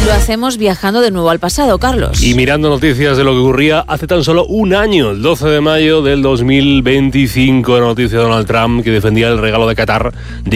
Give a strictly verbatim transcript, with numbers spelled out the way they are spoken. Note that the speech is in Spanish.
Lo hacemos viajando de nuevo al pasado, Carlos. Y mirando noticias de lo que ocurría hace tan solo un año, el doce de mayo del dos mil veinticinco, la noticia de Donald Trump, que defendía el regalo de Qatar de